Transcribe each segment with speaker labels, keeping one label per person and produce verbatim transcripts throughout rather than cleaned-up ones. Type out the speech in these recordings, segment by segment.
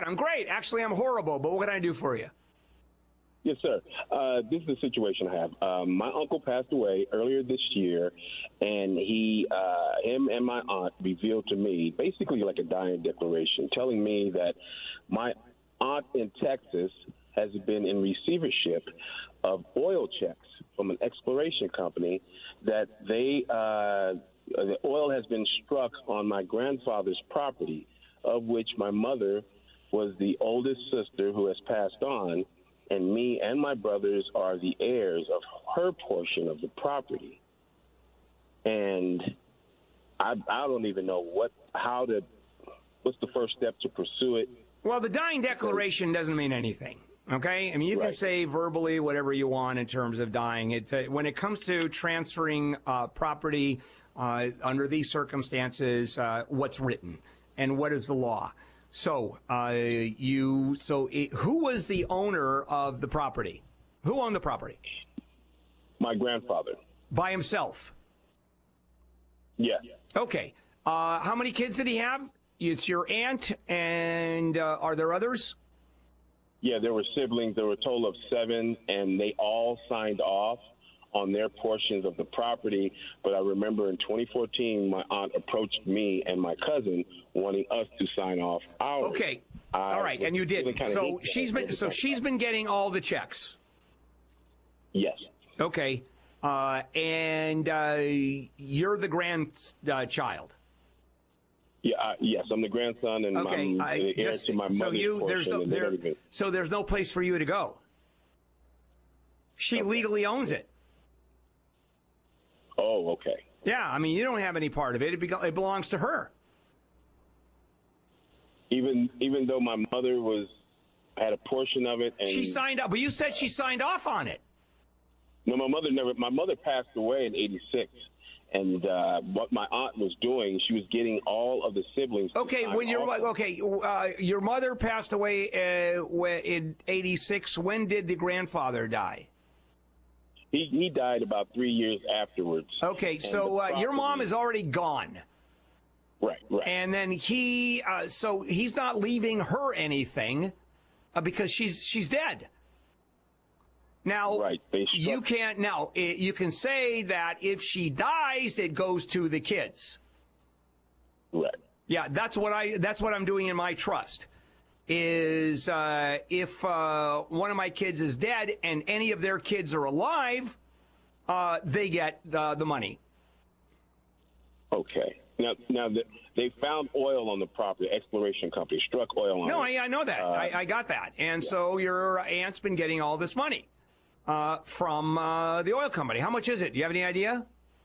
Speaker 1: I'm great. Actually, I'm horrible, but what can I do for you?
Speaker 2: Yes, sir. Uh, this is the situation I have. Um, my uncle passed away earlier this year, and he, uh, him and my aunt revealed to me basically like a dying declaration, telling me that my aunt in Texas has been in receivership of oil checks from an exploration company that they, uh, the oil has been struck on my grandfather's property, of which my mother was the oldest sister who has passed on, and me and my brothers are the heirs of her portion of the property. And I, I don't even know what, how to, what's the first step to pursue it.
Speaker 1: Well, the dying declaration doesn't mean anything. Okay, I mean, you can
Speaker 2: Right.
Speaker 1: say verbally whatever you want in terms of dying. It's uh, when it comes to transferring uh, property uh, under these circumstances, uh, what's written and what is the law. So, uh, you, so it, who was the owner of the property? Who owned the property?
Speaker 2: My grandfather.
Speaker 1: By himself.
Speaker 2: Yeah.
Speaker 1: Okay. Uh, how many kids did he have? It's your aunt, and uh, are there others?
Speaker 2: Yeah, there were siblings. There were a total of seven, and they all signed off on their portions of the property. But I remember in twenty fourteen, my aunt approached me and my cousin wanting us to sign off ours.
Speaker 1: Okay.
Speaker 2: I
Speaker 1: All right, and you
Speaker 2: really
Speaker 1: did.
Speaker 2: kinda
Speaker 1: So
Speaker 2: hate that.
Speaker 1: she's been so she's been getting all the checks.
Speaker 2: Yes.
Speaker 1: Okay. Uh, and uh, you're the grandchild.
Speaker 2: Yeah. Uh, yes, I'm the grandson, and
Speaker 1: Okay.
Speaker 2: I'm
Speaker 1: I
Speaker 2: the heir
Speaker 1: just
Speaker 2: to my
Speaker 1: so
Speaker 2: mother's
Speaker 1: you there's
Speaker 2: portion
Speaker 1: no
Speaker 2: and
Speaker 1: there
Speaker 2: everything.
Speaker 1: so there's no place for you to go. She
Speaker 2: Okay.
Speaker 1: legally owns it.
Speaker 2: Oh, okay.
Speaker 1: Yeah, I mean you don't have any part of it. It, be, it belongs to her.
Speaker 2: Even even though my mother was had a portion of it, and
Speaker 1: She signed up, but you said she signed off on it.
Speaker 2: no, my mother never. My mother passed away in eighty-six, and uh, what my aunt was doing, she was getting all of the siblings. to
Speaker 1: Okay,
Speaker 2: sign
Speaker 1: when your
Speaker 2: off on it.
Speaker 1: okay, uh, your mother passed away uh, wh- in eighty-six. When did the grandfather die?
Speaker 2: He he died about three years afterwards.
Speaker 1: Okay,
Speaker 2: And
Speaker 1: so
Speaker 2: the
Speaker 1: uh, your mom
Speaker 2: property-
Speaker 1: is already gone,
Speaker 2: right, right.
Speaker 1: and then he, uh, so he's not leaving her anything uh, because she's she's dead. Now,
Speaker 2: Right, they struck-
Speaker 1: you can't now. It, you can say that if she dies, it goes to the kids.
Speaker 2: right.
Speaker 1: Yeah, that's what I that's what I'm doing in my trust. Is uh, if uh, one of my kids is dead and any of their kids are alive, uh, they get uh, the money.
Speaker 2: Okay. Now now the, they found oil on the property. Exploration company struck oil on
Speaker 1: No,
Speaker 2: it.
Speaker 1: I, I know that.
Speaker 2: Uh,
Speaker 1: I, I got that. And so your aunt's been getting all this money uh, from uh, the oil company. How much is it? Do you have any idea?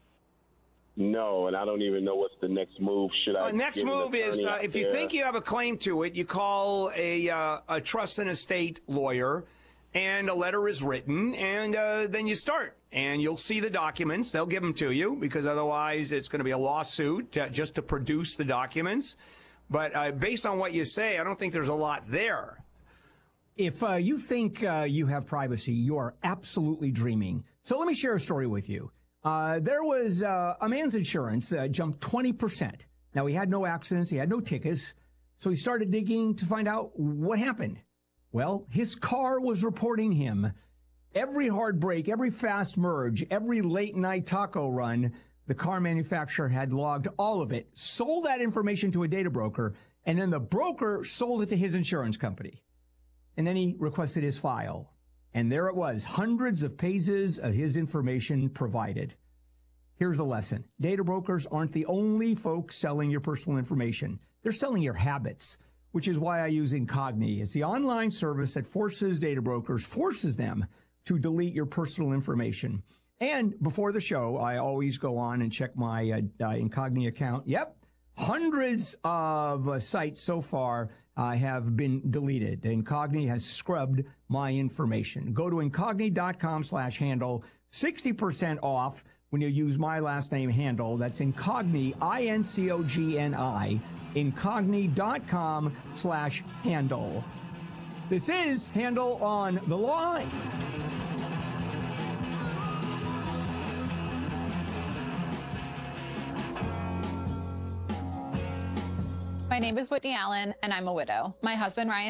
Speaker 2: No, and I don't even know what's the next move. Should I?
Speaker 1: Uh, next
Speaker 2: get an
Speaker 1: move is
Speaker 2: attorney
Speaker 1: uh,
Speaker 2: out
Speaker 1: if you
Speaker 2: there?
Speaker 1: think you have a claim to it, you call a, uh, a trust and estate lawyer, and a letter is written, and uh, then you start. And you'll see the documents. They'll give them to you because otherwise it's going to be a lawsuit uh, just to produce the documents. But uh, based on what you say, I don't think there's a lot there.
Speaker 3: If uh, you think uh, you have privacy, you are absolutely dreaming. So let me share a story with you. Uh, there was uh, a man's insurance uh, jumped twenty percent. Now, he had no accidents. He had no tickets. So he started digging to find out what happened. Well, his car was reporting him. Every hard break, every fast merge, every late night taco run, the car manufacturer had logged all of it, sold that information to a data broker, and then the broker sold it to his insurance company. And then he requested his file. And there it was, hundreds of pages of his information provided. Here's a lesson. Data brokers aren't the only folks selling your personal information. They're selling your habits, which is why I use Incogni. It's the online service that forces data brokers, forces them to delete your personal information. And before the show, I always go on and check my uh, uh, Incogni account. Yep. Hundreds of uh, sites so far uh, have been deleted. Incogni has scrubbed my information. Go to incogni.com slash handle, sixty percent off when you use my last name handle. That's Incogni, I N C O G N I, incogni.com slash handle. This is Handle on the Line.
Speaker 4: My name is Whitney Allen, and I'm a widow. My husband, Ryan,